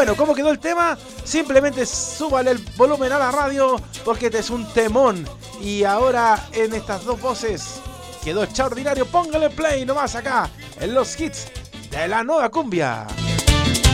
Bueno, ¿cómo quedó el tema? Simplemente súbale el volumen a la radio porque este es un temón. Y ahora en estas dos voces quedó extraordinario. Póngale play nomás acá en los hits de la nueva cumbia.